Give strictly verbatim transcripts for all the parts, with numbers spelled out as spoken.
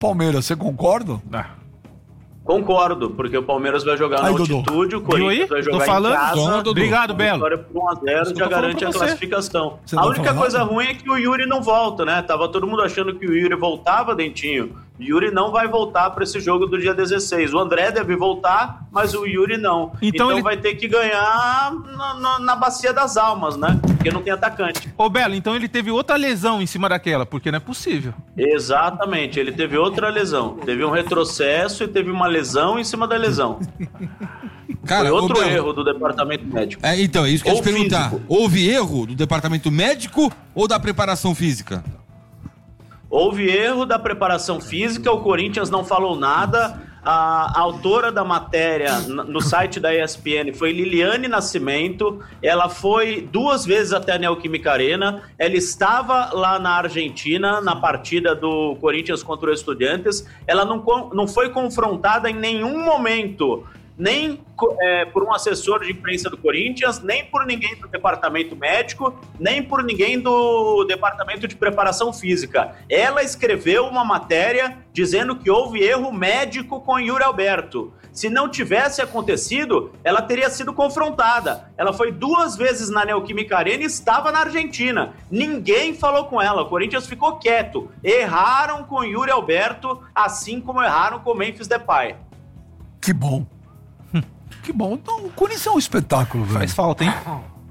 Palmeiras, você concorda? Ah. Concordo, porque o Palmeiras vai jogar Aí, na Dodô. altitude, o Corinthians vai jogar falando? em casa. Toma, Obrigado, Belo. Vitória por um a zero já garante a classificação. Você A não única falou coisa nada? ruim é que o Yuri não volta, né? Tava todo mundo achando que o Yuri voltava, Dentinho. O Yuri não vai voltar para esse jogo do dia dezesseis. O André deve voltar, mas o Yuri não. Então Então, ele- vai ter que ganhar na, na, na bacia das almas, né? Porque não tem atacante. Ô, Belo, então ele teve outra lesão em cima daquela, porque não é possível. Exatamente, ele teve outra lesão. Teve um retrocesso e teve uma lesão em cima da lesão. Cara, Foi outro ô, Belo, erro do departamento médico. É, então, é isso que eu ia Ou te perguntar. físico. Houve erro do departamento médico ou da preparação física? Houve erro da preparação física, o Corinthians não falou nada. A autora da matéria n- no site da E S P N foi Liliane Nascimento. Ela foi duas vezes até a Neoquímica Arena. Ela estava lá na Argentina, na partida do Corinthians contra o Estudiantes. Ela não, con- não foi confrontada em nenhum momento, nem co- é, por um assessor de imprensa do Corinthians, nem por ninguém do departamento médico, nem por ninguém do departamento de preparação física. Ela escreveu uma matéria dizendo que houve erro médico com Yuri Alberto. Se não tivesse acontecido, ela teria sido confrontada. Ela foi duas vezes na Neoquímica Arena e estava na Argentina. Ninguém falou com ela. O Corinthians ficou quieto. Erraram com Yuri Alberto, assim como erraram com Memphis Depay. Que bom. Que bom. Então, o Corinthians é um espetáculo, velho. Faz falta, hein?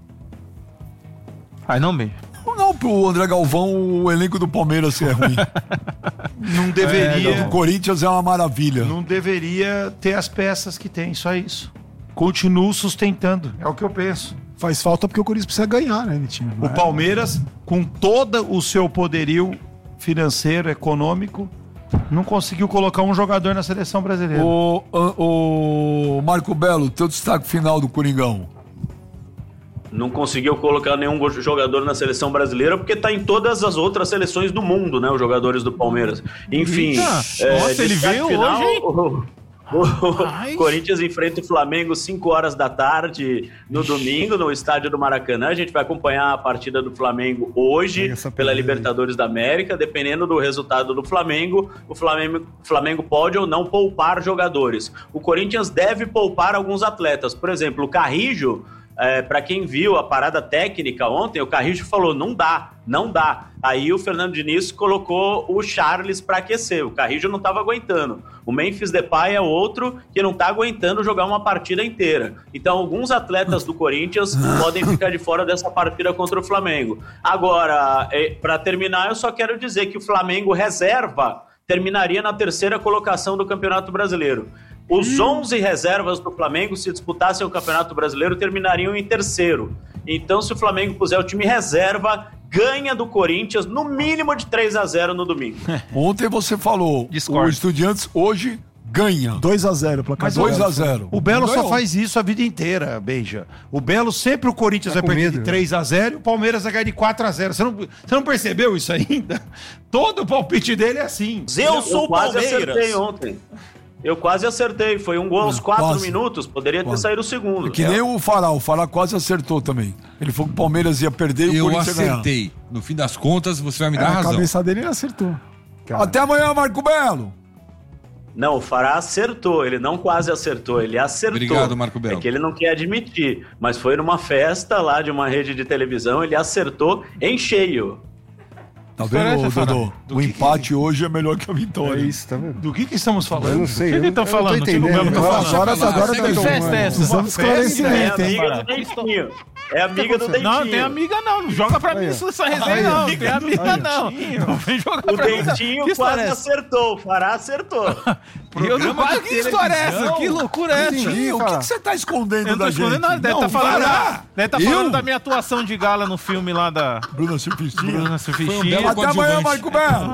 Faz não, bem. Não, pro André Galvão, o elenco do Palmeiras ser ruim. Não deveria, O Corinthians é uma maravilha. não deveria ter as peças que tem, só isso. Continuo sustentando, é o que eu penso. Faz falta porque o Corinthians precisa ganhar, né, Vitinho? O Palmeiras, com todo o seu poderio financeiro, econômico, não conseguiu colocar um jogador na seleção brasileira. O, o, o Marco Belo, teu destaque final do Coringão. Não conseguiu colocar nenhum go- jogador na seleção brasileira porque tá em todas as outras seleções do mundo, né? Os jogadores do Palmeiras. Enfim. Eita, nossa, ele destaque veio final, hoje, hein? o- o Ai. Corinthians enfrenta o Flamengo cinco horas da tarde no domingo no estádio do Maracanã. A gente vai acompanhar a partida do Flamengo hoje Pega essa pela pilha aí. Libertadores da América. Dependendo do resultado do Flamengo, o Flamengo, Flamengo pode ou não poupar jogadores. O Corinthians deve poupar alguns atletas. Por exemplo, o Carrijo. É, para quem viu a parada técnica ontem, o Carrijo falou, não dá, não dá. Aí o Fernando Diniz colocou o Charles para aquecer, o Carrijo não estava aguentando. O Memphis Depay é outro que não está aguentando jogar uma partida inteira. Então alguns atletas do Corinthians podem ficar de fora dessa partida contra o Flamengo. Agora, é, para terminar, eu só quero dizer que o Flamengo reserva terminaria na terceira colocação do Campeonato Brasileiro. Os onze reservas do Flamengo, se disputassem o Campeonato Brasileiro, terminariam em terceiro. Então, se o Flamengo puser o time reserva, ganha do Corinthians no mínimo de três a zero no domingo. Ontem você falou, Discordo. o Estudiantes hoje ganha. dois a zero, placar Mas dois a zero. O Belo só Ganhou. faz isso a vida inteira, Beija. O Belo sempre o Corinthians Tá vai com perder medo, de três a zero e o Palmeiras vai ganhar de quatro a zero. Você não, você não percebeu isso ainda? Todo o palpite dele é assim. Eu sou o quase acertei Palmeiras. ontem. Eu quase acertei. Foi um gol aos quatro Quase. minutos. Poderia ter Quase. saído o segundo. Que nem o Fará, o Fará quase acertou também. Ele falou que o Palmeiras ia perder e o Eu Corinthians ia ganhar. acertei. No fim das contas, você vai me dar Na razão. cabeça dele ele acertou. Cara, Até amanhã, Marco Belo. Não, o Fará acertou, ele não quase acertou, ele acertou. Obrigado, Marco Belo. É que ele não quer admitir, mas foi numa festa lá de uma rede de televisão, ele acertou em cheio. Tá Fará, vendo, Fará? Dodô? Do O que empate hoje é melhor que a é vitória. isso, tá vendo? Do que que estamos Eu falando? não sei. O que eu que não- tá eu não falando? tô O que o entendendo. Belo tá Agora- falando? Agora, agora Segue tá o festa é essa? Precisamos de Uma festa? É esclarecimento, hein? amiga do Dentinho. É amiga do Dentinho. Não, tem amiga não. Não joga pra mim Olha. isso, essa resenha Olha. não. Tem amiga Olha. não. Não vem jogar O pra mim. não. Dentinho Que história quase é essa? acertou, o Fará acertou. Eu não quase. Que história é essa? Que loucura é essa? Dentinho, o que que você tá escondendo Eu não tô da escondendo gente? nada. Deve Não, estar falando, Fará. da, deve tá Eu? falando da minha atuação de gala no filme lá da Bruna Surfistinha. Bruna Foi um Surfistinha. belo Até amanhã, coadjuvante. Marco Belo.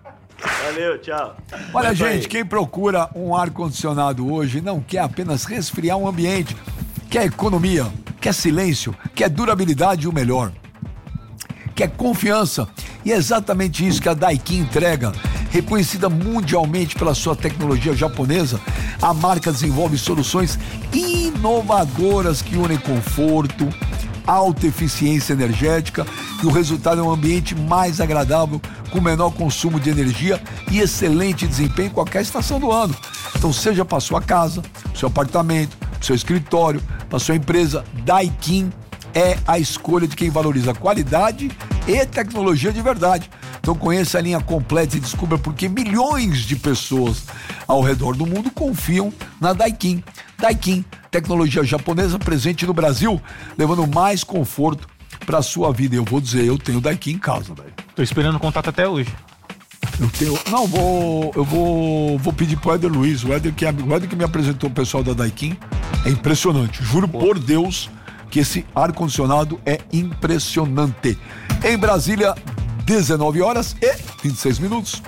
Valeu, tchau. Olha, Vai, vai. gente, quem procura um ar-condicionado hoje não quer apenas resfriar um ambiente, quer economia, quer silêncio, quer durabilidade e o melhor. Quer confiança. E é exatamente isso que a Daikin entrega. Reconhecida mundialmente pela sua tecnologia japonesa, a marca desenvolve soluções inovadoras que unem conforto, alta eficiência energética e o resultado é um ambiente mais agradável, com menor consumo de energia e excelente desempenho em qualquer estação do ano. Então, seja para sua casa, para seu apartamento, para seu escritório, para sua empresa, Daikin é a escolha de quem valoriza qualidade e tecnologia de verdade. Então conheça a linha completa e descubra por que milhões de pessoas ao redor do mundo confiam na Daikin. Daikin, tecnologia japonesa presente no Brasil, levando mais conforto para a sua vida. Eu vou dizer, eu tenho Daikin em casa, velho. Tô esperando o contato até hoje. Eu tenho, não, vou, eu vou, vou pedir pro Éder Luiz, o Éder que, é, o Éder que me apresentou o pessoal da Daikin. É impressionante, juro por Deus que esse ar-condicionado é impressionante. Em Brasília, dezenove horas e vinte e seis minutos.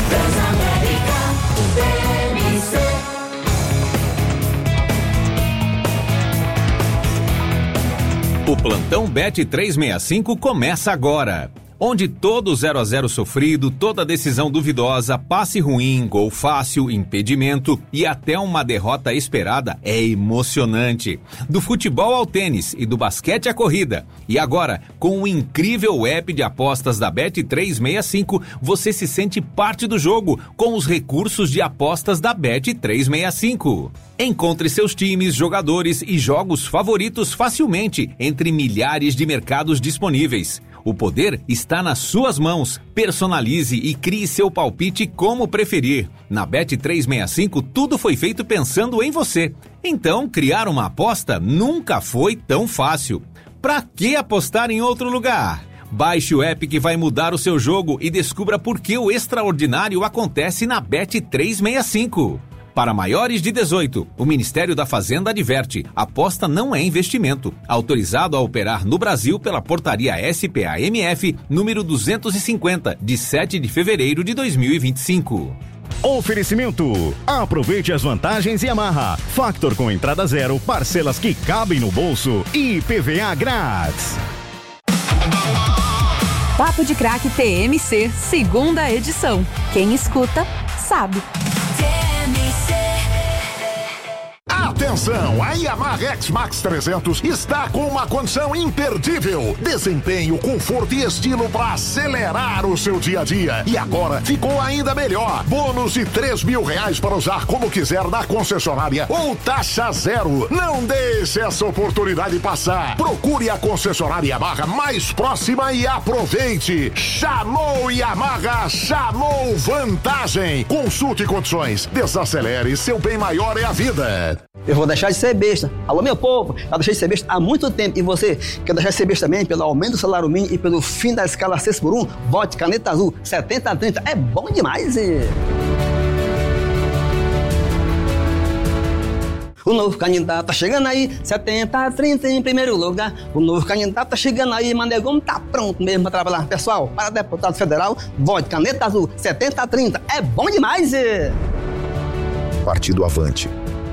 O plantão Bet trezentos e sessenta e cinco começa agora. Onde todo zero a zero sofrido, toda decisão duvidosa, passe ruim, gol fácil, impedimento e até uma derrota esperada é emocionante. Do futebol ao tênis e do basquete à corrida. E agora, com o incrível app de apostas da Bet trezentos e sessenta e cinco, você se sente parte do jogo com os recursos de apostas da Bet trezentos e sessenta e cinco. Encontre seus times, jogadores e jogos favoritos facilmente entre milhares de mercados disponíveis. O poder está nas suas mãos. Personalize e crie seu palpite como preferir. Na Bet trezentos e sessenta e cinco, tudo foi feito pensando em você. Então, criar uma aposta nunca foi tão fácil. Pra que apostar em outro lugar? Baixe o app que vai mudar o seu jogo e descubra por que o extraordinário acontece na Bet trezentos e sessenta e cinco. Para maiores de dezoito, o Ministério da Fazenda adverte: aposta não é investimento. Autorizado a operar no Brasil pela Portaria S P A M F número duzentos e cinquenta, de sete de fevereiro de dois mil e vinte e cinco. Oferecimento. Aproveite as vantagens Yamaha. Factor com entrada zero, parcelas que cabem no bolso e I P V A grátis. Papo de Craque T M C, segunda edição. Quem escuta, sabe. Atenção, a Yamaha X-Max trezentos está com uma condição imperdível. Desempenho, conforto e estilo para acelerar o seu dia a dia. E agora ficou ainda melhor. Bônus de três mil reais para usar como quiser na concessionária ou taxa zero. Não deixe essa oportunidade passar. Procure a concessionária Yamaha mais próxima e aproveite. Chamou Yamaha, chamou vantagem. Consulte condições. Desacelere, seu bem maior é a vida. Eu vou deixar de ser besta. Alô, meu povo, eu deixei de ser besta há muito tempo. E você quer deixar de ser besta também pelo aumento do salário mínimo e pelo fim da escala seis por um? Vote Caneta Azul setenta a trinta. É bom demais, e... O novo candidato tá chegando aí, setenta a trinta em primeiro lugar. O novo candidato tá chegando aí, Manegão tá pronto mesmo pra trabalhar. Pessoal, para deputado federal, vote Caneta Azul setenta a trinta. É bom demais, e... Partido Avante.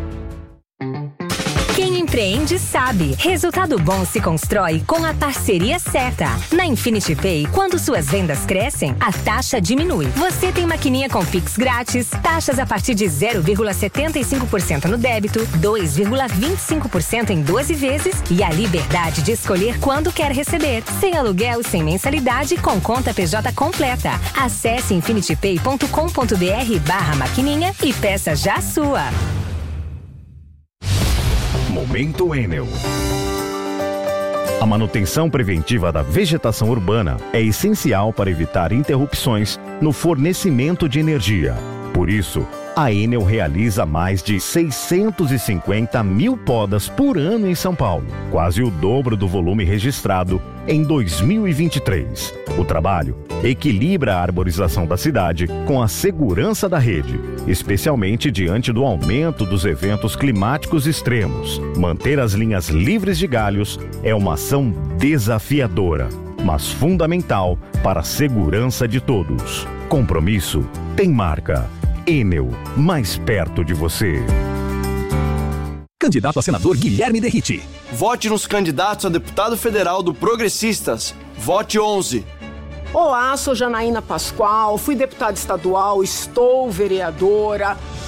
Quem empreende sabe. Resultado bom se constrói com a parceria certa. Na Infinity Pay, quando suas vendas crescem, a taxa diminui. Você tem maquininha com Pix grátis, taxas a partir de zero vírgula setenta e cinco por cento no débito, dois vírgula vinte e cinco por cento em doze vezes e a liberdade de escolher quando quer receber. Sem aluguel, sem mensalidade, com conta P J completa. Acesse infinitypay ponto com ponto br barra maquininha e peça já a sua. Momento Enel. A manutenção preventiva da vegetação urbana é essencial para evitar interrupções no fornecimento de energia. Por isso, a Enel realiza mais de seiscentos e cinquenta mil podas por ano em São Paulo, quase o dobro do volume registrado em dois mil e vinte e três. O trabalho equilibra a arborização da cidade com a segurança da rede, especialmente diante do aumento dos eventos climáticos extremos. Manter as linhas livres de galhos é uma ação desafiadora, mas fundamental para a segurança de todos. Compromisso tem marca. Enel, mais perto de você. Candidato a senador Guilherme Derriti. Vote nos candidatos a deputado federal do Progressistas. Vote onze. Olá, sou Janaína Pascoal, fui deputada estadual, estou vereadora.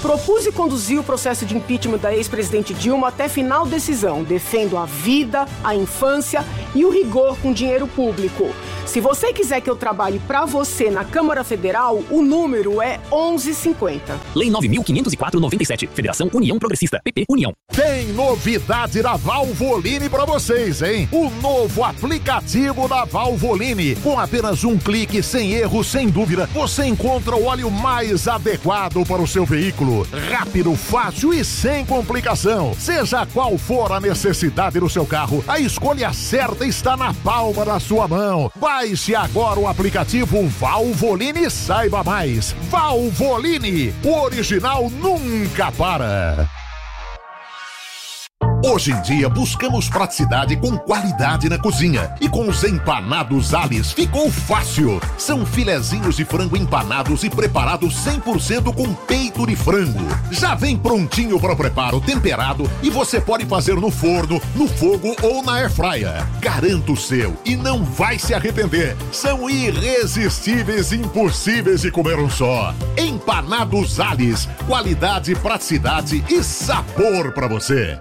Propus e conduzi o processo de impeachment da ex-presidente Dilma até final decisão. Defendo a vida, a infância e o rigor com dinheiro público. Se você quiser que eu trabalhe para você na Câmara Federal, o número é onze cinquenta. Lei nove mil quinhentos e quatro noventa e sete. Federação União Progressista. P P União. Tem novidade da Valvoline pra vocês, hein? O novo aplicativo da Valvoline. Com apenas um clique, sem erro, sem dúvida, você encontra o óleo mais adequado para o seu veículo. Rápido, fácil e sem complicação. Seja qual for a necessidade do seu carro, a escolha certa está na palma da sua mão. Baixe agora o aplicativo Valvoline e saiba mais. Valvoline, o original nunca para. Hoje em dia buscamos praticidade com qualidade na cozinha. E com os empanados Alice ficou fácil. São filezinhos de frango empanados e preparados cem por cento com peito de frango. Já vem prontinho para o preparo, temperado, e você pode fazer no forno, no fogo ou na airfryer. Garanta o seu e não vai se arrepender. São irresistíveis e impossíveis de comer um só. Empanados Alice, qualidade, praticidade e sabor para você.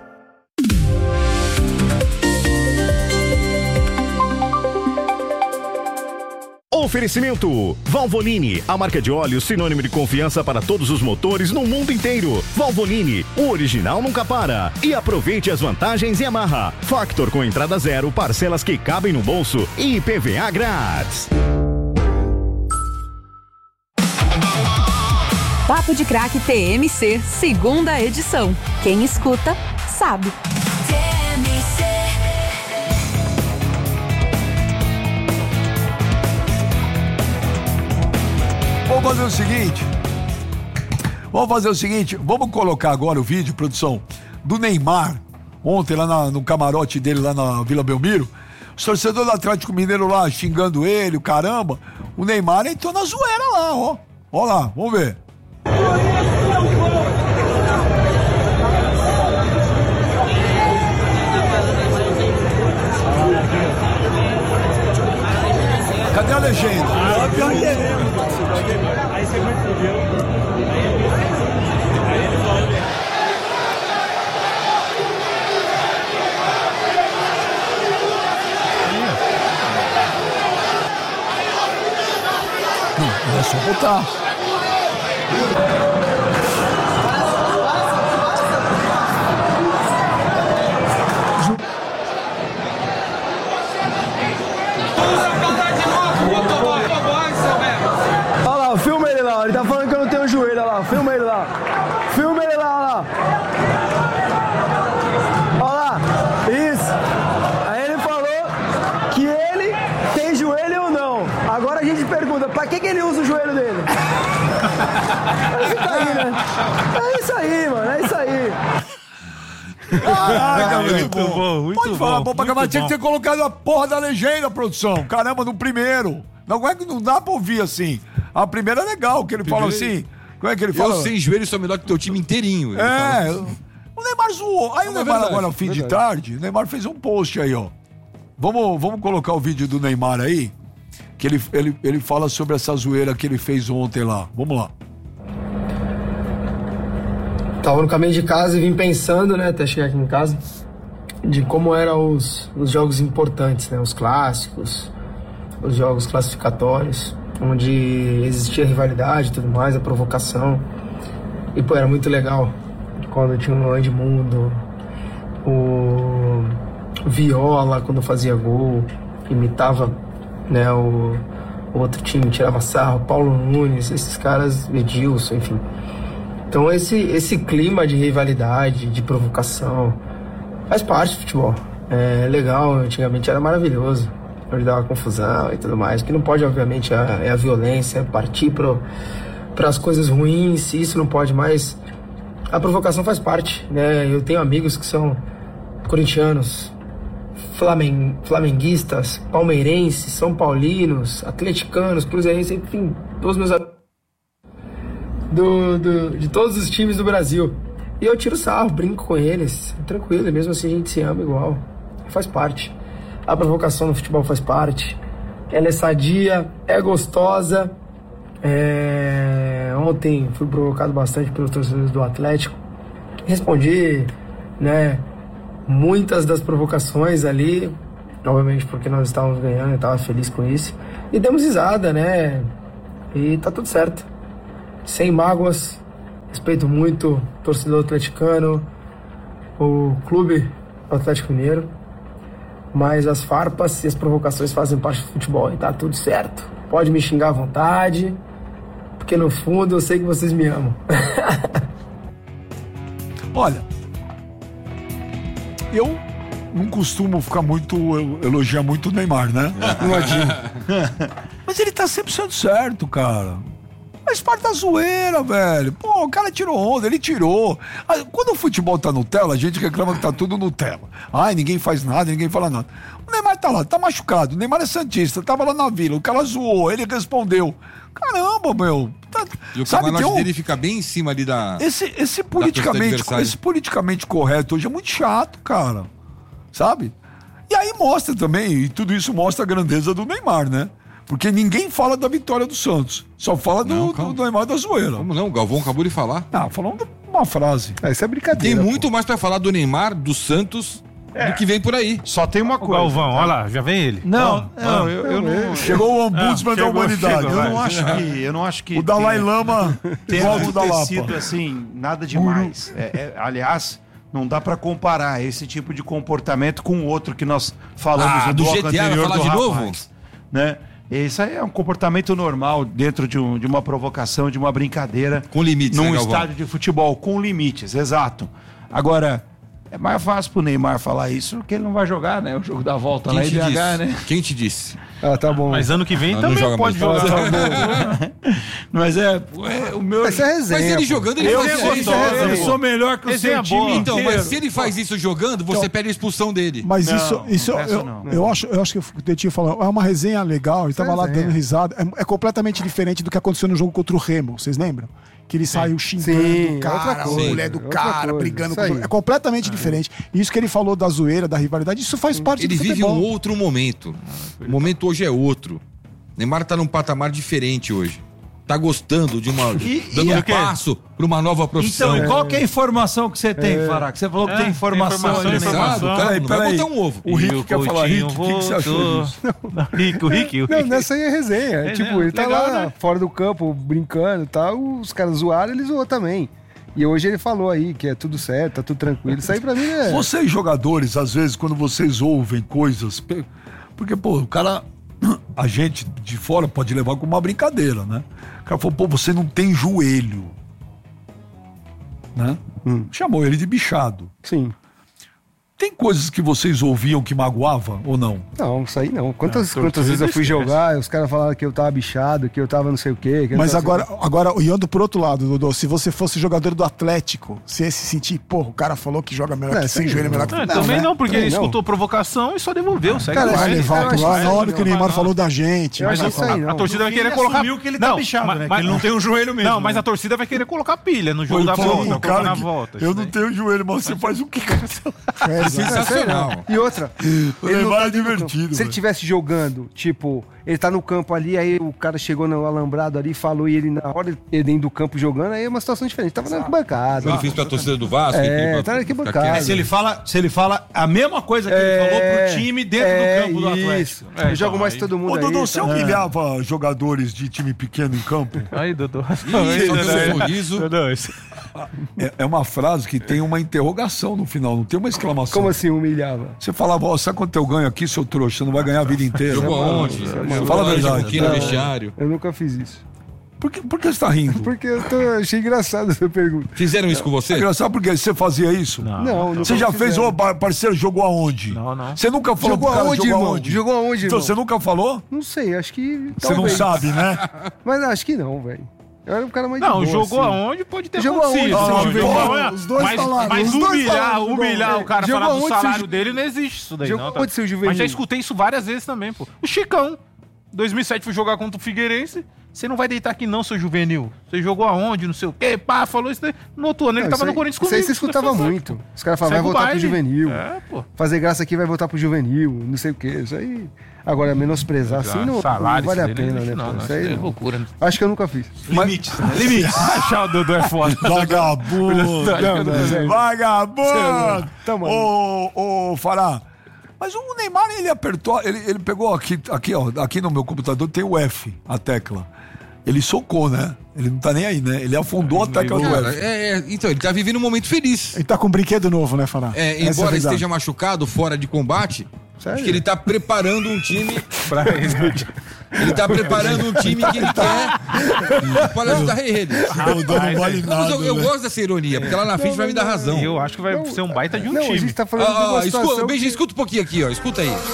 Oferecimento Valvoline, a marca de óleo sinônimo de confiança para todos os motores no mundo inteiro. Valvoline, o original nunca para. E aproveite as vantagens e amarra. Factor com entrada zero, parcelas que cabem no bolso e I P V A grátis. Papo de Craque T M C, segunda edição. Quem escuta, sabe. T M C. Vamos fazer o seguinte. Vamos fazer o seguinte. Vamos colocar agora o vídeo, produção, do Neymar. Ontem lá na, no camarote dele lá na Vila Belmiro. Os torcedores do Atlético Mineiro lá xingando ele, o caramba. O Neymar entrou na zoeira lá, ó. Ó lá, vamos ver. Cadê a legenda? Aí você me fudeu. Aí ele falou. Não, é só botar. Olha lá, filma ele lá, ele tá falando que eu não tenho joelho, olha lá, filma ele lá. Filma ele lá, olha lá. Olha lá, isso. Aí ele falou que ele tem joelho ou não. Agora a gente pergunta, pra que que ele usa o joelho dele? É isso aí, né? É isso aí, mano, é isso aí. Caraca, muito, muito bom, bom. muito Pode falar, bom, bom pra muito acabar. Tinha bom. que ter colocado a porra da legenda, produção. Caramba, no primeiro. Não é que não dá pra ouvir assim. A primeira é legal, que ele fala assim. Como é que ele fala? Eu sem joelho sou melhor que teu time inteirinho. É. O Neymar zoou. Aí Não, o é Neymar verdade, agora, no fim de verdade. tarde, o Neymar fez um post aí, ó. Vamos, vamos colocar o vídeo do Neymar aí, que ele, ele, ele fala sobre essa zoeira que ele fez ontem lá. Vamos lá. Tava no caminho de casa e vim pensando, né, até chegar aqui em casa, de como eram os, os jogos importantes, né, os clássicos, os jogos classificatórios, onde existia rivalidade e tudo mais, a provocação. E, pô, era muito legal quando tinha o Edmundo, o Viola, quando fazia gol, imitava, né, o, o outro time, tirava sarro, Paulo Nunes, esses caras, Edilson, enfim. Então esse, esse clima de rivalidade, de provocação, faz parte do futebol. É legal, antigamente era maravilhoso, onde dava confusão e tudo mais. O que não pode, obviamente, é a violência, é partir para as coisas ruins, isso não pode mais. A provocação faz parte, né? Eu tenho amigos que são corintianos, flamen, flamenguistas, palmeirenses, são paulinos, atleticanos, cruzeirenses, enfim, todos meus amigos. Do, do, de todos os times do Brasil. E eu tiro sarro, brinco com eles, tranquilo, e mesmo assim a gente se ama igual. Faz parte. A provocação no futebol faz parte. Ela é sadia, é gostosa, é ontem fui provocado bastante pelos torcedores do Atlético. Respondi, né, muitas das provocações ali, obviamente porque nós estávamos ganhando, eu estava feliz com isso. E demos risada, né? E tá tudo certo. Sem mágoas, respeito muito o torcedor atleticano, o clube Atlético Mineiro, mas as farpas e as provocações fazem parte do futebol e tá tudo certo. Pode me xingar à vontade, porque no fundo eu sei que vocês me amam. Olha, eu não costumo ficar muito, elogiar muito o Neymar, né? Não adianta. Mas ele tá sempre sendo certo, cara. Faz parte da zoeira, velho. Pô, o cara tirou onda, ele tirou. Quando o futebol tá Nutella, a gente reclama que tá tudo Nutella. Ai, ninguém faz nada, ninguém fala nada. O Neymar tá lá, tá machucado. O Neymar é santista, tava lá na vila, o cara zoou, ele respondeu. Caramba, meu. Tá, e o sabe, camarote um... dele fica bem em cima ali da... Esse, esse, politicamente, esse politicamente correto hoje é muito chato, cara. Sabe? E aí mostra também, e tudo isso mostra a grandeza do Neymar, né? Porque ninguém fala da vitória do Santos. Só fala do, não, do, do Neymar da zoeira. Como não? O Galvão acabou de falar. Ah, falando uma frase. É, isso é brincadeira. Tem muito pô. mais pra falar do Neymar, do Santos, é. do que vem por aí. Só tem uma coisa. O Galvão, olha lá, já vem ele. Não, ah, não, eu, eu não... Chegou o ombudsman ah, da humanidade. Chegou, eu, não acho que, eu não acho que... O Dalai Lama tem acontecido assim, nada demais. É, é, aliás... Não dá pra comparar esse tipo de comportamento com o outro que nós falamos ah, no do bloco G T A, anterior falar do de rapaz, novo? Né? Isso aí é um comportamento normal dentro de, um, de uma provocação, de uma brincadeira. Com limites, num né, estádio de futebol, com limites, exato. Agora, é mais fácil pro Neymar falar isso, porque ele não vai jogar, né? O jogo da volta Quem lá em B H, disse? né? Quem te disse? Ah, tá bom. Mas ano que vem ah, também joga pode mais. jogar. Mas é, é o meu... Essa é resenha. Mas ele pô. jogando, ele eu, faz eu, isso. eu, eu sou melhor que o seu time inteiro. Então, mas se ele faz isso jogando, você então, pede a expulsão dele. Mas não, isso, isso não eu, não. eu, acho, eu acho que o Tetinho falou, é uma resenha legal, ele tava lá dando risada. É, é completamente diferente do que aconteceu no jogo contra o Remo, vocês lembram? Que ele saiu xingando Sim, o cara, a mulher do cara, coisa, brigando com o jogo. É completamente é. diferente. Isso que ele falou da zoeira, da rivalidade, isso faz parte ele do futebol. Ele vive um outro momento. O momento hoje é outro. Neymar tá num patamar diferente hoje. Tá gostando de uma... E, dando e um passo para uma nova profissão. Então, e qual que é a informação que você tem, é. Fará? Que você falou que é. tem informação. Tem informação, informação. Cara, não vai botar um ovo. O Rick quer falar, Rick, o que, que você achou disso? Rick, o Rick, o Rick. Não, nessa aí é resenha. É, tipo, né? ele tá Legal, lá, né? fora do campo, brincando e tal, os caras zoaram, ele zoou também. E hoje ele falou aí que é tudo certo, tá tudo tranquilo. Isso aí pra mim é... Vocês jogadores, às vezes, quando vocês ouvem coisas... Porque, pô, o cara... A gente de fora pode levar como uma brincadeira, né? O cara falou, pô, você não tem joelho. Né? Hum. Chamou ele de bichado. Sim. Tem coisas que vocês ouviam que magoava ou não? Não, isso aí não. Quantas, não, quantas vezes eu fui jogar, os caras falaram que eu tava bichado, que eu tava não sei o quê. Mas agora, assim... agora, olhando por outro lado, Dodô, se você fosse jogador do Atlético, você ia se sentir, porra, o cara falou que joga melhor, é, que sem joelho é melhor que... Não, não, também né? não, porque ele não. escutou provocação e só devolveu. Segue cara, vai levar lá na hora que o Neymar falou da gente. Mas isso aí, a torcida vai querer colocar... que ele tá bichado, né? Que ele não tem um joelho mesmo. Não, mas a torcida vai querer colocar pilha no jogo da volta, na volta. Eu não tenho joelho, mas você faz o que, cara? É sensacional. E outra, o Neymar é divertido. Se ele estivesse jogando, tipo, ele tá no campo ali, aí o cara chegou no alambrado ali, falou e ele na hora ele dentro do campo jogando, aí é uma situação diferente. Tava na arquibancada. Ele fez pra torcida do Vasco. É, tá na arquibancada. Se ele fala, se ele fala a mesma coisa que é, ele falou pro time dentro é, do campo do Atlético. É, eu então, jogo mais aí. todo mundo. Ô, Dodô, aí, você tá? humilhava é. jogadores de time pequeno em campo? Aí, Dodô. sorriso. É, é uma frase que tem uma interrogação no final, não tem uma exclamação. Como assim humilhava? Você falava, ó, sabe quanto eu ganho aqui, seu trouxa? Você não vai ganhar a vida inteira. Jogou aonde? Fala a verdade. No vestiário. Eu nunca fiz isso. Por que, por que você tá rindo? Porque eu tô, achei engraçado essa pergunta. Fizeram isso com você? É engraçado porque você fazia isso? Não. não, não você já fez, ô, parceiro, jogou aonde? Não, não. Você nunca falou jogou pro cara, aonde, jogou irmão? aonde? Jogou aonde, Então irmão? você nunca falou? Não sei, acho que... Você não sabe, né? Mas acho que não, velho. Eu era um cara mais Não, de boa, jogou assim. aonde pode ter jogou acontecido. Aonde, não, jogou jogou aonde, os dois mas, falaram, mas os dois humilhar, falaram, humilhar o cara, jogou falar do salário seu... dele, não existe isso daí. Jogou não, tá? onde seu juvenil? Mas já escutei isso várias vezes também, pô. O Chicão, dois mil e sete, fui jogar contra o Figueirense. Você não vai deitar aqui não, seu juvenil. Você jogou aonde, não sei o quê, pá, falou isso daí. No outro ano ele não, tava no Corinthians comigo. Isso aí você escutava muito. Os caras falavam, vai voltar pro juvenil. É, pô. Fazer graça aqui vai voltar pro juvenil, não sei o quê. Isso aí... Agora, menosprezar assim não, não Salário, vale a isso daí pena, não né? existe, pô? não, Isso aí não, não. é loucura, né? Acho que eu nunca fiz. Limites, né? Limites. Achar o Dodô é foda. Vagabundo. Não, não, não. Vagabundo. Tá, mano. Ô, ô, Fará. Mas o Neymar, ele apertou, ele, ele pegou aqui, aqui, ó, aqui no meu computador tem o F, a tecla. Ele socou, né? Ele não tá nem aí, né? Ele afundou a tecla do Cara, F. é, é, então, ele tá vivendo um momento feliz. Ele tá com um brinquedo novo, né, Fará? É, Essa embora é a verdade. esteja machucado, fora de combate, Sério? acho que ele tá preparando um time pra ele. Ele tá preparando um time que ele quer para ajudar ele. Dodô não vale Não, mas eu, nada, eu né? gosto dessa ironia, porque lá na frente vai me dar razão. Eu acho que vai ser um baita de um Não, a time. gente tá falando de Ah, uma ah, escuta, situação Benji, que- escuta um pouquinho aqui, ó. Escuta aí.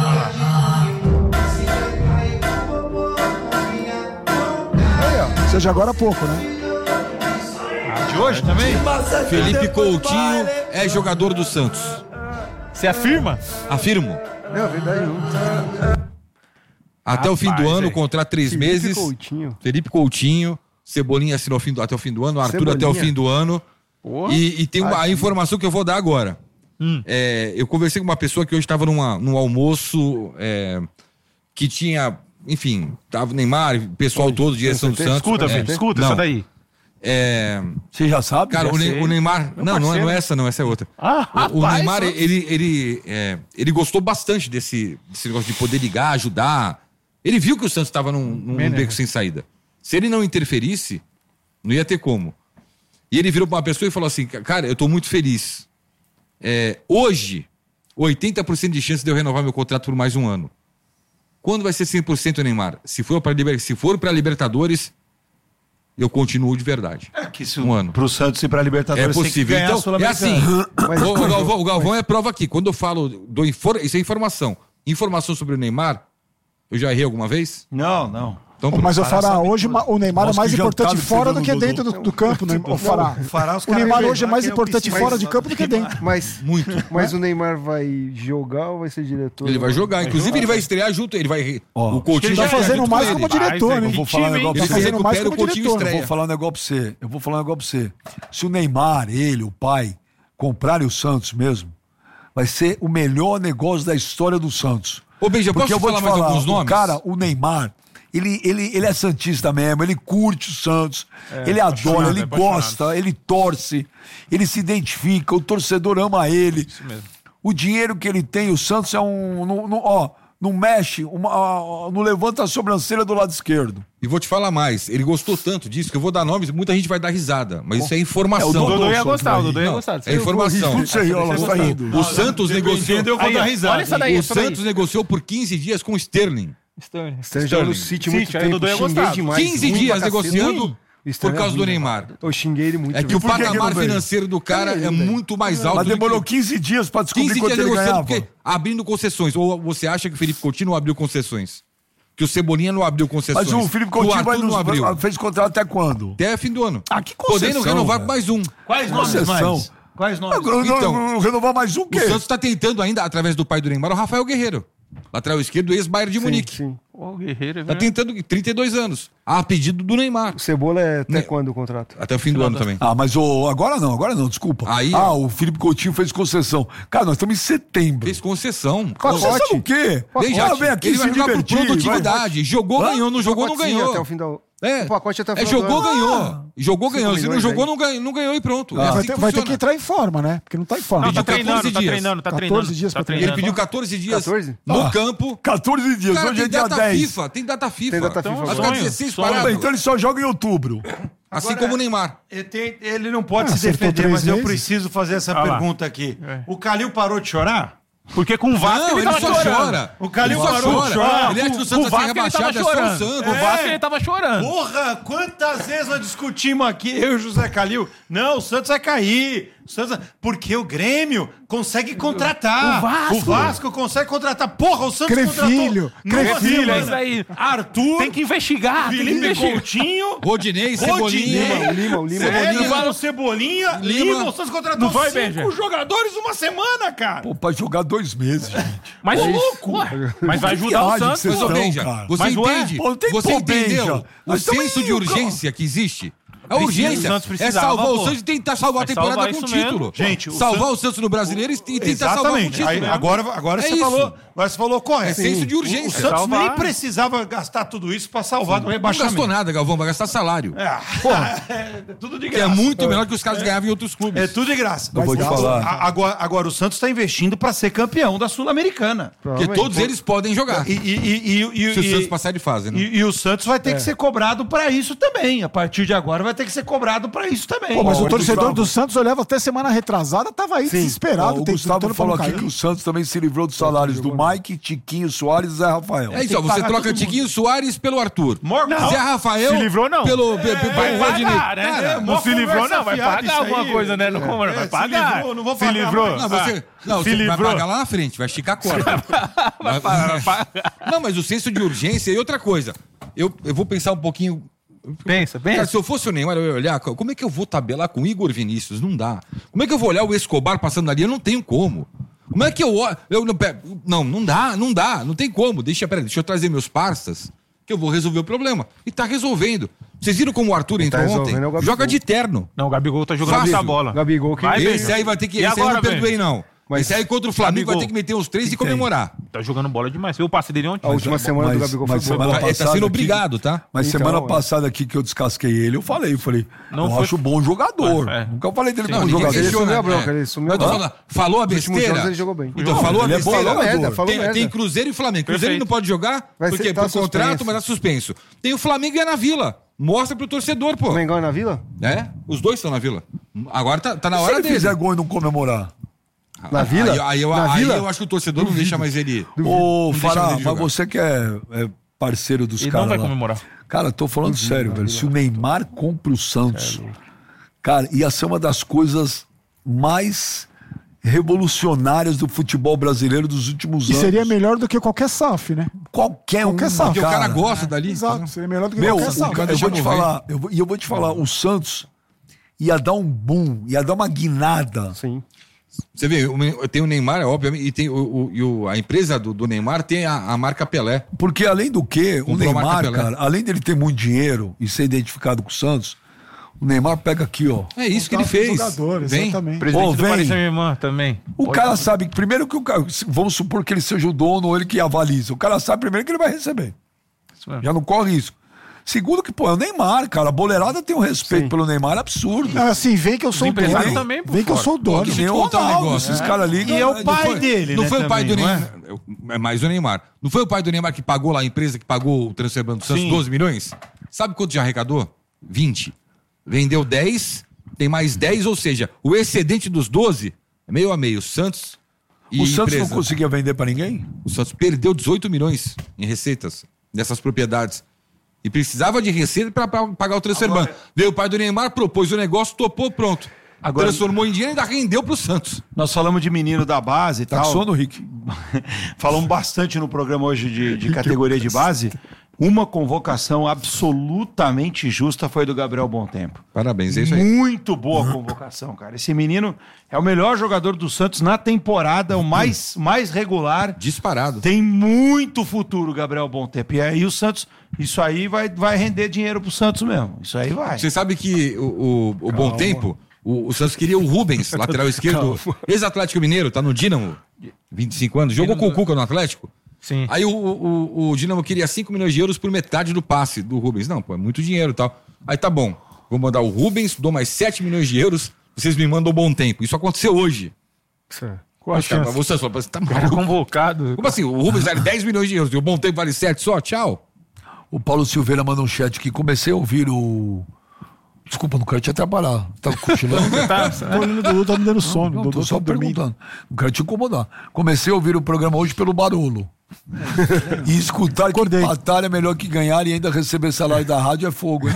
Aí, ó, seja agora há pouco, né? De hoje também? Felipe Coutinho é jogador do Santos. Você afirma? Afirmo. Não, é verdade não. Até o fim do Rapaz, ano, é. contrato três Felipe meses. Coutinho. Felipe Coutinho. Cebolinha assinou ao fim do- até o fim do ano. Arthur até o Cebolinha. fim do ano. Porra. E, e tem uma, Ah, a informação que eu vou dar agora. Hum. É, eu conversei com uma pessoa que hoje estava num almoço é, que tinha, enfim, tava o Neymar, o pessoal todo, direção do Santos. Escuta, é, filho, escuta não, essa daí. É, Você já sabe? cara, Já o, Ne- sei. o Neymar. Meu Não, não é, parceiro. não é essa, não, essa é outra. Ah, o, o rapaz, Neymar, Santos. ele, ele, é, ele gostou bastante desse, desse negócio de poder ligar, ajudar. Ele viu que o Santos estava num, num Bem, né? beco sem saída. Se ele não interferisse, não ia ter como. E ele virou para uma pessoa e falou assim: cara, eu tô muito feliz. É, hoje, oitenta por cento de chance de eu renovar meu contrato por mais um ano. Quando vai ser cem por cento, Neymar? Se for para liber... Se for para Libertadores, eu continuo de verdade. É que se Um ano. pro Santos ir pra Libertadores É tem que possível. ganhar a Então, é Sul-Americana. assim. o, o Galvão, o Galvão é prova aqui. Quando eu falo, dou infor... isso é informação. Informação sobre o Neymar, eu já errei alguma vez? Não, não. Então, Mas o Fará Fará, sabe hoje tudo. o Neymar Nossa, é mais que importante jantar fora que do que fez no dentro do, do campo, né? O Fará. O Fará, os O caras Neymar vão hoje é lembrar mais quem é o importante principal fora de campo do que Neymar. dentro. Mas, muito. Mas o Neymar vai jogar ou vai ser diretor? Ele vai jogar. Inclusive, ele vai estrear junto. Ele vai. Ó, o Coutinho Ele tá vai estrear fazendo junto mais com como ele. diretor, Vai, né? Eu vou falar um time, negócio Tá Ele pra se você. fazendo mais recupera, o como Coutinho diretor. Eu vou estreia. falar um negócio pra você. Eu vou falar um negócio pra você. Se o Neymar, ele, o pai, comprarem o Santos mesmo, vai ser o melhor negócio da história do Santos. Ô, Benja, Porque posso eu vou falar te mais falar, alguns o nomes? cara, o Neymar, ele, ele, ele é santista mesmo, ele curte o Santos, ele adora, apaixonado, ele é apaixonado. gosta, ele torce, ele se identifica, o torcedor ama ele. Isso mesmo. O dinheiro que ele tem, o Santos é um... Não, não- ó, não mexe, uma, não levanta a sobrancelha do lado esquerdo. E vou te falar mais. Ele gostou tanto disso que eu vou dar nomes, muita gente vai dar risada. Mas isso é informação. É, o O Dodô ia Não, gostar, o Dodô ia Não, gostar. é informação. Não sei, olha lá, Você tá gostou. indo. O Santos negociou. eu vou Aí, dar ó, risada. olha essa daí, O essa daí. Santos negociou por quinze dias com o Sterling. Sterling. Você joga no City muito City, aí o tempo, Dodô ia xinguei gostar. demais. quinze Ruim dias pra cacete. negociando Ruim. por Sterling causa é do ruim, Neymar. né? Eu xinguei ele muito. É que o por que que patamar não veio? financeiro do cara Cadê é ele, velho? muito mais alto Mas do demorou que... quinze dias pra descobrir quinze quanto dias ele negociando, ganhava. porque abrindo concessões. Ou você acha que o Felipe Coutinho não abriu concessões? Que o Cebolinha não abriu concessões? Mas o Felipe Que o Coutinho vai Arthur nos, não abriu. fez contrato até quando? Até fim do ano. Ah, que concessão, Podendo renovar velho. por mais um. Quais nomes Concessão. mais? Quais nomes? Não, não, Então, não, renovar mais um O quê? Santos está tentando ainda, através do pai do Neymar, o Rafael Guerreiro. Lateral esquerdo, ex-Bayern de Munique. Sim. Ô, Guerreiro, Tá velho. tentando trinta e dois anos. A pedido do Neymar. O Cebola é até Ne- quando o contrato? Até o fim do ano também. Ah, mas o, agora não, agora não, desculpa. Aí- ah, o Felipe Coutinho fez concessão. Cara, nós estamos em setembro. Fez concessão. Concessão o quê? Veja, Ah, vem aqui ele se vai jogar por divertir, produtividade. Jogou, Hã? ganhou. Não jogou, não Pacotinho ganhou. Até o fim da... É, O pacote até o é final do jogou, ano. ganhou. Jogou, cinco ganhou. Se não milhões jogou, aí. não ganhou, não ganhou e pronto. Ah. É assim Vai que ter, vai ter funciona. que entrar em forma, né? Porque não tá em forma. Não, tá Pediu treinando, catorze tá dias. treinando, tá catorze treinando. dias tá pra treinando. Ele pediu catorze dias catorze? no Ah. campo. quatorze dias, Cara, hoje é tem dia data dez. FIFA, tem data FIFA. Tem data Então, FIFA Vai agora. ficar sonho, dezesseis sonho. parados. Então ele só joga em outubro. Assim Agora- como o Neymar. Ele, tem- ele não pode Ah, se acertou defender, três mas eu vezes. preciso fazer essa Ah lá. pergunta aqui. É. O Calil parou de chorar? Porque com o Vasco Não, ele, ele tava só chorando. chora. O Calil Ele só parou de chora. chorar. Ele acha que o Com Santos o vai ser Vasco ele tava rebaixado, é só o chorando. Santos. Com o Vasco É. ele tava chorando. Porra, quantas vezes nós discutimos aqui, eu e o José Calil? Não, o Santos vai cair. O Santos... Porque o Grêmio consegue contratar. O Vasco. O Vasco consegue contratar. Porra, o Santos Crefilho. contratou. Numa Crefilho, semana. é isso aí. Arthur, Tem que investigar. Tem que Felipe investigar. Coutinho, Rodinei, Cebolinha. Rodinei. O Lima, o Lima. Sério, Cebolinha. vai no Cebolinha, Lima. Lima, o Santos contratou Não foi, cinco Benja? jogadores numa semana, cara. Pô, pra jogar dois meses, gente. Mas, Ô, louco. Ué, mas vai Que ajudar o viagem Santos. que Mas, ô, Não, Benja, cara. você Mas, ué, entende? pô, não tem Você pô, entendeu Benja. o Mas também, senso de cara. urgência que existe? A urgência O Santos é precisava, salvar pô. o Santos e tentar salvar a Vai temporada salvar com o isso mesmo. título. Gente, o salvar Santos- o Santos no brasileiro e tentar salvar com o Exatamente. título. Aí, agora agora É você, isso. falou, agora você falou correto. É senso de O- urgência. O, Santos Salvar. nem precisava gastar tudo isso pra salvar do Não rebaixamento. gastou nada, Galvão, vai gastar salário. É. Porra. É tudo de Que é graça. muito melhor que os caras ganhavam em outros clubes. É tudo de graça. Eu vou te Mas, falar. a- Agora, agora o Santos está investindo para ser campeão da Sul-Americana. Porque todos eles podem jogar. E, e, e, e, e, Se o e- Santos passar de fase, né? E, e o Santos vai ter É. que ser cobrado para isso também. A partir de agora vai ter que ser cobrado para isso também. Pô, mas Ó, o torcedor Gustavo. do Santos olhava até semana retrasada, tava aí desesperado. Ó, o tem- Gustavo tentando falou pra não aqui que cair. o Santos também se livrou dos salários do Mike, Tiquinho, Soares e Zé Rafael. É isso, ó, você troca Tiquinho Soares pelo Arthur. Não. Zé Rafael. Se livrou, não. Pelo, pe- pe- Vai pelo Rodinei. pagar, né? Cara, não mó se livrou, conversa não. Vai fiada pagar isso alguma aí. coisa, né? Não, como, É, vai se pagar. livrou, não vou Se pagar livrou. mais. Não, você, não, Se você vai livrou. pagar lá na frente, vai esticar a corda. Vai pagar, vai pagar. Não, mas o senso de urgência e outra coisa. Eu, eu vou pensar um pouquinho. Pensa, pensa. Cara, se eu fosse o Neymar, eu ia olhar, como é que eu vou tabelar com o Igor Vinícius? Não dá. Como é que eu vou olhar o Escobar passando na linha? Eu não tenho como. Como é que eu olho? Eu, não, pera, não, não dá, não dá, não tem como. Deixa, peraí, deixa eu trazer meus parças, que eu vou resolver o problema. E tá resolvendo. Vocês viram como o Arthur entrou ontem? resolvendo é o Gabigol. Joga de terno. Não, o Gabigol tá jogando Fácil. essa bola. Gabigol que Vai, Esse velho. aí vai ter que. E Esse aí eu agora, não perdoei, velho? não. Mas esse aí contra o Flamengo Gabigol. vai ter que meter uns três e comemorar. Tá jogando bola demais. Viu o passe dele ontem? A última semana do mas- Gabigol mas foi boa. semana Ele tá passada sendo aqui- obrigado, tá? Mas Então, semana é. passada aqui que eu descasquei ele, eu falei, eu falei, Não eu foi- acho bom jogador. É, é. Nunca falei dele Não, como ninguém jogador. Ele sumiu a questiona, bronca, é. ele sumiu a Eu tô bronca. falando, falou a Nos últimos besteira. jogos ele jogou bem. Então, falou a Ele é besteira. falou merda, falou tem, merda. tem Cruzeiro e Flamengo. Cruzeiro Perfeito. não pode jogar Vai porque ser- tá por contrato, suspenso. mas tá suspenso. Tem o Flamengo e é na Vila. Mostra pro torcedor, pô. O Mengão é na Vila? É? Os dois estão na Vila. Agora tá, tá na Se hora ele dele. fizer gol e não comemorar. Na Vila? Aí, aí eu, Na aí Vila? eu acho que o torcedor não deixa mais ele. Ô, não deixa mais Fará, ele mas jogar. você que é, é parceiro dos Ele caras não vai lá. comemorar. Cara, tô falando sério, velho. Se o Neymar compra o Santos, cara, ia ser uma das coisas mais revolucionárias do futebol brasileiro dos últimos E anos. seria melhor do que qualquer S A F, né? Qualquer um. Qualquer S A F. Porque o cara gosta dali. Exato, seria melhor do que Meu, qualquer S A o F. cara, eu deixa vou te morrer. falar, eu vou- e eu vou te falar, o Santos ia dar um boom, ia dar uma guinada. Sim. Você vê, o- tem o Neymar, obviamente, e, tem o, o- e o- a empresa do, do Neymar tem a, a marca Pelé. Porque além do que, o Comprou a marca Neymar, Pelé. cara, além dele ter muito dinheiro e ser identificado com o Santos, o Neymar pega aqui, ó. É isso que ele Contato com fez. jogadores, Vem. exatamente. Presidente Ô, do vem. Paris Saint-Germain também. O Pode- cara sabe que, primeiro que o cara, vamos supor que ele seja o dono ou ele que avaliza. O cara sabe primeiro que ele vai receber. Isso mesmo. Já não corre risco. Segundo que, pô, é o Neymar, cara. A boleirada tem um respeito pelo Neymar absurdo. Não, assim, vem que eu sou o dono. empresários também, por Vem que eu fora. sou o dono. Que Deixa eu nem te o contar um Ronaldo, negócio, esses né? caras ali. E é o não- pai não foi- dele, Não né, foi o pai do também, não Neymar. É mais o Neymar. Não foi o pai do Neymar que pagou lá a empresa que pagou o transfer do Santos Sim. doze milhões? Sabe quanto já arrecadou? vinte. Vendeu dez, tem mais dez, ou seja, o excedente dos doze é meio a meio. Santos e O Santos empresa. não conseguia vender pra ninguém? O Santos perdeu dezoito milhões em receitas dessas propriedades. E precisava de receita para pagar o transfer ban. Veio o pai do Neymar, propôs o negócio, topou, pronto. Agora- Transformou em dinheiro e ainda rendeu pro Santos. Nós falamos de menino da base e Tá com tal. sono, Rick? Falamos bastante no programa hoje de, de categoria de base. Uma convocação absolutamente justa foi do Gabriel Bontempo. Parabéns, é isso aí. Muito boa convocação, cara. Esse menino é o melhor jogador do Santos na temporada, o mais, mais regular. Disparado. Tem muito futuro, Gabriel Bontempo. E aí o Santos, isso aí vai, vai render dinheiro pro Santos mesmo. Isso aí vai. Você sabe que o, o, o Bom Tempo, o, o Santos queria o Rubens, lateral esquerdo, ex-Atlético Mineiro, tá no Dínamo, vinte e cinco anos, jogou com o Cuca no Atlético. Sim. Aí o, o, o Dínamo queria cinco milhões de euros por metade do passe do Rubens. Não, pô, é muito dinheiro e tal. Aí tá bom, vou mandar o Rubens, dou mais sete milhões de euros, vocês me mandam o Bom Tempo. Isso aconteceu hoje. Qual a Mas, cara, chance? você, você tá Cara maluco? convocado. Como assim? O Rubens vale dez milhões de euros e o Bom Tempo vale sete só? Tchau. O Paulo Silveira manda um chat que comecei a ouvir o... Desculpa, não quero te atrapalhar. Tá cochilando? Tô olhando o Dudu, tá me dando sono. Não, O Dudu tô só tá dormindo. perguntando. Não quero te incomodar. Comecei a ouvir o programa hoje pelo barulho. E escutar que empatar é melhor que ganhar e ainda receber salário da rádio é fogo, hein?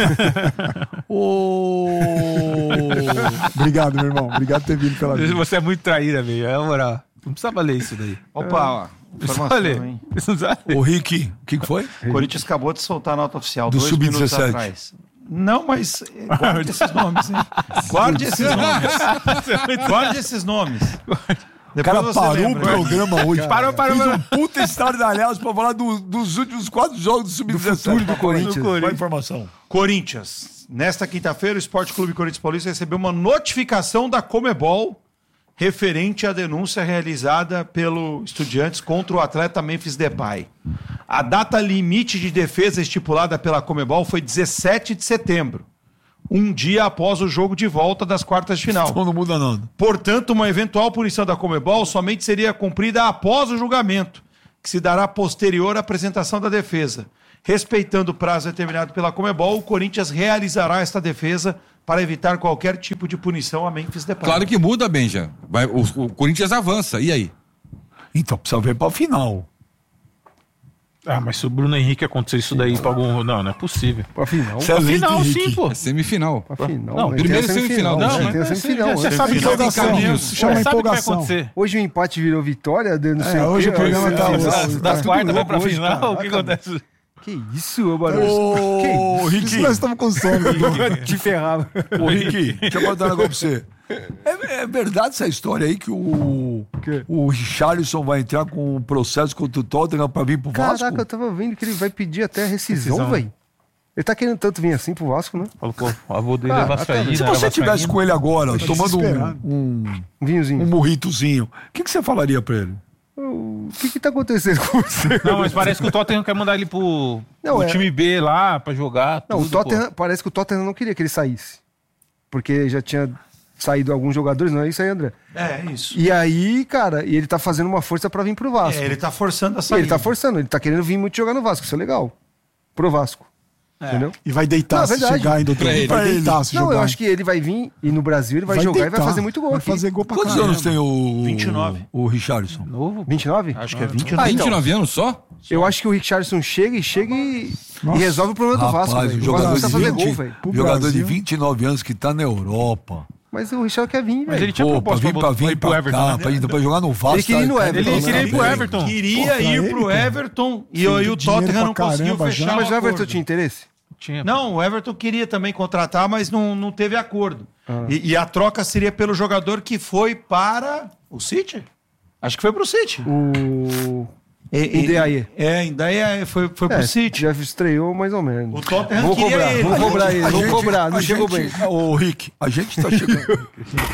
Ô... Obrigado, meu irmão. Obrigado por ter vindo pela vida. Você é muito traíra, velho. É moral. Não precisava ler isso daí. Opa, ó. Não precisava Informação, ler. hein? Não precisava ler. Ô, Rick, o que, que foi? O Corinthians acabou de soltar a nota oficial, Do dois sub minutos dezessete. atrás. Não, mas eh, guarde esses nomes, hein? Guarde esses nomes. Guarde esses nomes. O cara você parou lembra. o programa hoje. Parou, parou, Fez parou. um puta estardalhaço pra falar do- dos últimos quatro jogos do sub dezessete. futuro do Corinthians. Qual a informação? Corinthians nesta quinta-feira, o Esporte Clube Corinthians Paulista recebeu uma notificação da Comebol referente à denúncia realizada pelo Estudiantes contra o atleta Memphis Depay. A data limite de defesa estipulada pela Comebol foi dezessete de setembro, um dia após o jogo de volta das quartas de final. Então não muda nada. Portanto, uma eventual punição da Comebol somente seria cumprida após o julgamento, que se dará posterior à apresentação da defesa. Respeitando o prazo determinado pela Comebol, o Corinthians realizará esta defesa para evitar qualquer tipo de punição a Memphis Depay. Claro que muda, Benja. Vai, o, o Corinthians avança. E aí? Então precisa ver para a final. Ah, mas se o Bruno Henrique acontecer isso daí pra algum... Não, não é possível. Pra final. Pra final, sim, pô. É semifinal. Pra final. Não, primeiro semifinal. Não, Não, tem a semifinal. Você sabe que empolgação. se Chama sabe o que vai empolgação. acontecer. Hoje o empate virou vitória. Não sei É, o hoje quê, o programa ó, tá- esse- das- esse- Das tá quartas tudo vai pra louco hoje, final, cara. o que acontece? Que isso, ô Barulho? Ô, Que isso? Ricky. Nós estamos com sono. Te ferrava. Ô, Ricky, deixa eu contar um negócio pra você. É, é verdade essa história aí que o, o Richarlison vai entrar com um processo contra o Tottenham pra vir pro Vasco? Caraca, eu tava vendo que ele vai pedir até rescisão, Rescisão. velho. Ele tá querendo tanto vir assim pro Vasco, né? Falou, pô, o avô dele é Caraca, vascaíno. Se era você tivesse vascaíno. com ele agora, Deixa tomando desesperado. um, um, Um vinhozinho. um morritozinho, o que, que você falaria pra ele? O que que tá acontecendo com você? Não, mas parece que o Tottenham quer mandar ele pro, Não, pro é- time B lá pra jogar. Não, tudo, o Tottenham, parece que o Tottenham não queria que ele saísse. Porque já tinha saído alguns jogadores, não é isso aí, André? É, isso. E aí, cara, e ele tá fazendo uma força pra vir pro Vasco. É, ele tá forçando a E saída. ele tá forçando, ele tá querendo vir muito jogar no Vasco, isso é legal. Pro Vasco. É. Entendeu? E vai deitar Não, se verdade. chegar ainda. Pra ele. Vai deitar se Não, jogar. eu acho que ele vai vir e no Brasil ele vai, Vai jogar e deitar, vai fazer muito gol vai aqui. fazer gol pra Quantos caramba. anos tem o... vinte e nove. O Richarlison? Novo. vinte e nove? Acho que é vinte e Ah, nove. então. vinte e nove anos só? Eu acho que o Richarlison chega e chega e, e resolve o problema do Rapaz, Vasco, um velho. O Vasco jogador, precisa de fazer vinte, gol, velho. Pro jogador de Brasil. vinte e nove anos que tá na Europa. Mas o Richarlison quer vir, Mas velho. ele tinha Pô, pra proposta vir pra, pra pra ir vir pro pra Everton. cá, né? pra, ir, pra jogar no Vasco. Ele queria ir no tá- Everton, Ele né? queria ir pro Bem. Everton. Queria Pô, pra ir ele, pro pô. Everton e Sim, aí o dinheiro Tottenham não pra conseguiu caramba fechar já. o Mas o Everton acordo. tinha interesse? Tinha. Não, o Everton queria também contratar, mas não, não teve acordo. Ah. E, e a troca seria pelo jogador que foi para o City? Acho que foi pro City. O... E, Indeaye. É, Indeaye foi, foi pro É, City. já estreou mais ou menos. O Tottenham Vou queria cobrar, ele. vou A cobrar gente- ele, A vou gente- cobrar, não a chegou gente- bem. Ô, Rick, a gente tá chegando.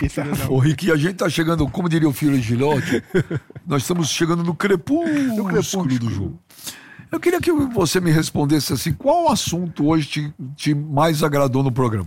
Ô, Rick, a gente tá chegando, como diria o filho de Gilotti, nós estamos chegando no crepúsculo do jogo. Eu queria que você me respondesse assim: qual assunto hoje te, te mais agradou no programa?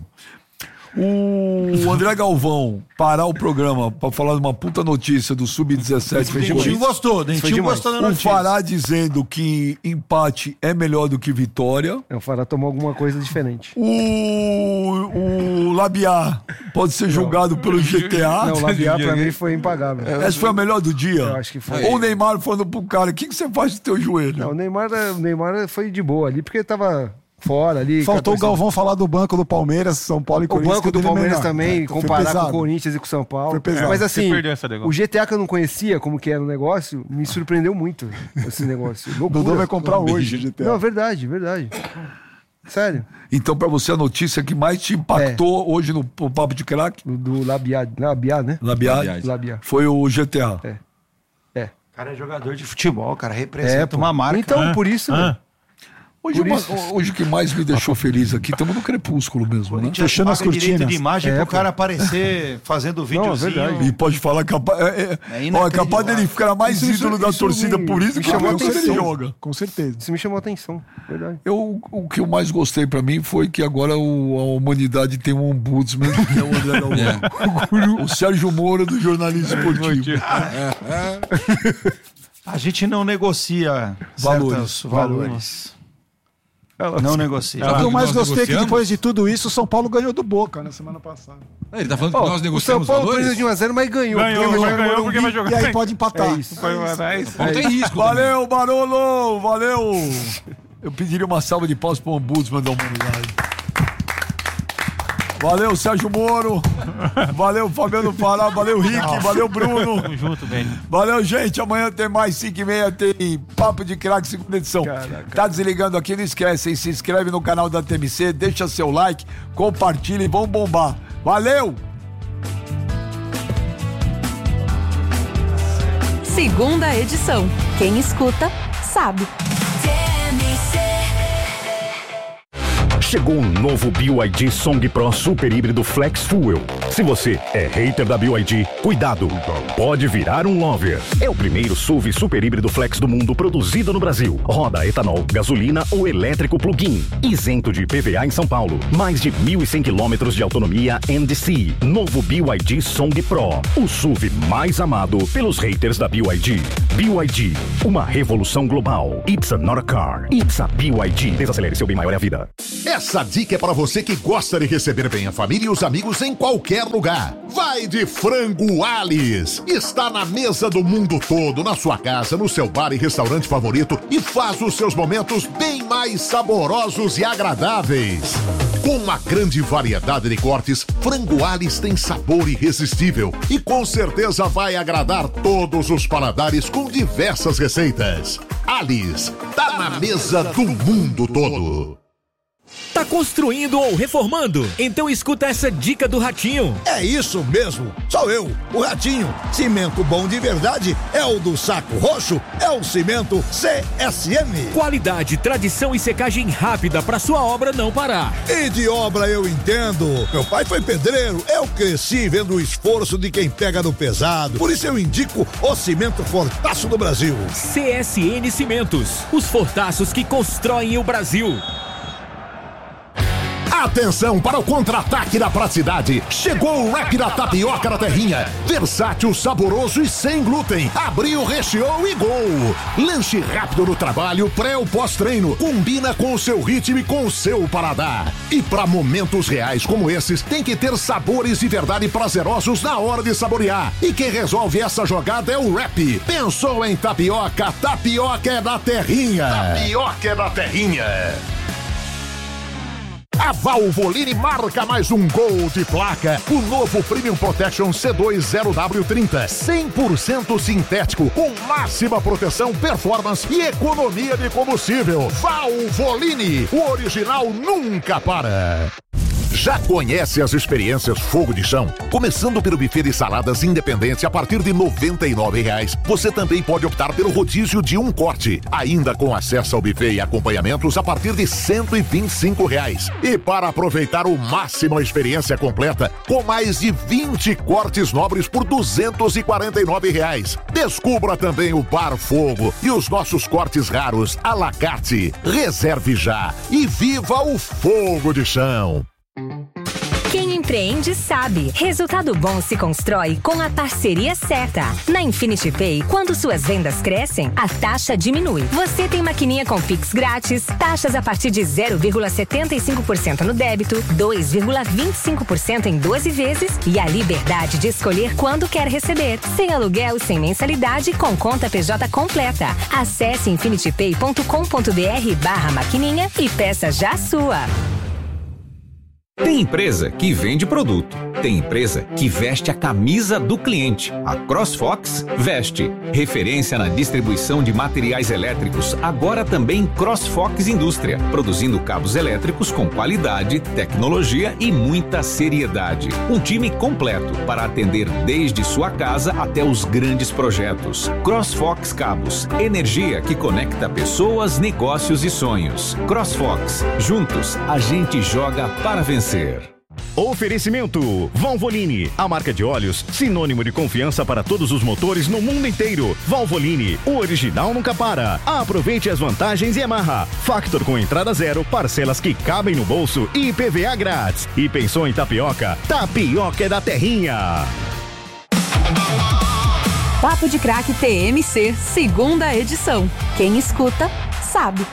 O André Galvão parar o programa pra falar de uma puta notícia do sub dezessete. O Dentinho gostou, o Dentinho gostou da O notícia. Fará dizendo que empate é melhor do que vitória. É, o Fará tomou alguma coisa diferente. O, o Labiá pode ser julgado pelo G T A. Não, o Labiá pra mim foi impagável. Essa foi a melhor do dia. Eu acho que foi. Ou o Neymar falando pro cara: o que, que você faz com o teu joelho? Não, o Neymar, o Neymar foi de boa ali, porque ele tava fora ali. Faltou o com a torcida. Galvão falar do banco do Palmeiras, São Paulo e O Corinthians. banco que do dele é Palmeiras melhor. também, É, foi comparar com pesado. o Corinthians e com o São Paulo. Foi pesado. Mas Você assim, perdeu essa negócio. o G T A que eu não conhecia como que era o negócio, me surpreendeu muito esse negócio. Loucura. Dodô vai comprar hoje o G T A. Não, verdade, verdade. Sério. Então, pra você, a notícia que mais te impactou hoje no Papo de Crack, Do, do Labiá, Labiá, né? Labiá, Labiá. foi o G T A. É. É. O cara é jogador de futebol, cara, representa É, pô. uma marca. Então, por isso, Ah. né? Hoje, Por uma- isso. hoje o que mais me deixou feliz aqui, estamos no crepúsculo mesmo, né? Fechando as paga direito cortinas. de imagem É, pro pô. cara aparecer fazendo videozinho. verdade. E pode falar que é, é, É ó, é inacreditável. capaz dele ficar mais Isso- ídolo da isso torcida me- por isso me que chamou a quando ele atenção. joga. Com certeza. Isso me chamou a atenção. Verdade. Eu, o que eu mais gostei pra mim foi que agora o- a humanidade tem um ombudsman, que é o André Galvão. O Sérgio Moro do jornalismo esportivo. A gente não negocia Valores. certos valores. Não negocia. O que eu mais nós gostei é que negociamos? depois de tudo isso, o São Paulo ganhou do Boca na semana passada. Ah, ele tá falando Ó, que nós o São negociamos Paulo valores? perdeu de um a zero, mas ganhou. Ganhou, Porque mas vai jogar ganhou no porque vai Morumbi. jogar. E aí pode empatar. É isso. O Paulo tem risco. Valeu, Barolo! Valeu! Eu pediria uma salva de palmas para o ombudsman da humanidade. Valeu, Sérgio Moro. Valeu, Fabiano Fará. Valeu, Rick. Valeu, Bruno. Tamo junto, velho. Valeu, gente. Amanhã tem mais cinco e meia, tem Papo de Craque, segunda edição. Tá desligando aqui, não esquece, hein? Se inscreve no canal da T M C, deixa seu like, compartilha e vamos bombar. Valeu! Segunda edição. Quem escuta, sabe. chegou um novo B Y D Song Pro Super Híbrido Flex Fuel. Se você é hater da B Y D, cuidado, pode virar um lover. É o primeiro S U V super híbrido flex do mundo produzido no Brasil. Roda etanol, gasolina ou elétrico plug-in. Isento de I P V A em São Paulo. Mais de mil e cem quilômetros de autonomia N D C. Novo B Y D Song Pro. O S U V mais amado pelos haters da B Y D. B Y D, uma revolução global. It's not a car, it's a B Y D. Desacelere, seu bem maior é a vida. Essa dica é para você que gosta de receber bem a família e os amigos em qualquer lugar. Vai de Frango Alice. Está na mesa do mundo todo, na sua casa, no seu bar e restaurante favorito e faz os seus momentos bem mais saborosos e agradáveis. Com uma grande variedade de cortes, Frango Alice tem sabor irresistível e com certeza vai agradar todos os paladares com diversas receitas. Alice, tá na mesa do mundo todo. Tá construindo ou reformando? Então escuta essa dica do Ratinho. É isso mesmo, sou eu, o Ratinho. Cimento bom de verdade é o do Saco Roxo, é o cimento C S M. Qualidade, tradição e secagem rápida pra sua obra não parar. E de obra eu entendo. Meu pai foi pedreiro, eu cresci vendo o esforço de quem pega no pesado. Por isso eu indico o cimento Fortaço do Brasil. C S N Cimentos, os fortaços que constroem o Brasil. Atenção para o contra-ataque da praticidade. Chegou o wrap da tapioca da terrinha. Versátil, saboroso e sem glúten. Abriu, recheou e gol. Lanche rápido no trabalho, pré ou pós-treino. Combina com o seu ritmo e com o seu paladar. E para momentos reais como esses, tem que ter sabores de verdade prazerosos na hora de saborear. E quem resolve essa jogada é o wrap. Pensou em tapioca? Tapioca é da terrinha. Tapioca é da terrinha. A Valvoline marca mais um gol de placa. O novo Premium Protection C dois zero W trinta, cem por cento sintético, com máxima proteção, performance e economia de combustível. Valvoline, o original nunca para. Já conhece as experiências Fogo de Chão? Começando pelo buffet de saladas independente a partir de noventa e nove reais. Você também pode optar pelo rodízio de um corte, ainda com acesso ao buffet e acompanhamentos a partir de cento e vinte e cinco reais. E para aproveitar o máximo a experiência completa, com mais de vinte cortes nobres por duzentos e quarenta e nove reais. Descubra também o Bar Fogo e os nossos cortes raros à la carte. Reserve já e viva o Fogo de Chão. Quem empreende sabe. Resultado bom se constrói com a parceria certa. Na Infinity Pay, quando suas vendas crescem, a taxa diminui. Você tem maquininha com Pix grátis, taxas a partir de zero vírgula setenta e cinco por cento no débito, dois vírgula vinte e cinco por cento em doze vezes e a liberdade de escolher quando quer receber. Sem aluguel, sem mensalidade, com conta P J completa. Acesse infinitypay ponto com ponto br barra maquininha e peça já a sua. Tem empresa que vende produto. Tem empresa que veste a camisa do cliente. A CrossFox veste. Referência na distribuição de materiais elétricos, agora também CrossFox Indústria, produzindo cabos elétricos com qualidade, tecnologia e muita seriedade. Um time completo para atender desde sua casa até os grandes projetos. CrossFox Cabos, energia que conecta pessoas, negócios e sonhos. CrossFox, juntos a gente joga para vencer. Oferecimento Valvoline, a marca de óleos sinônimo de confiança para todos os motores no mundo inteiro. Valvoline, o original nunca para. Aproveite as vantagens Yamaha. Factor com entrada zero, parcelas que cabem no bolso e I P V A grátis. E pensou em tapioca? Tapioca é da terrinha. Papo de Craque T M C, segunda edição. Quem escuta, sabe.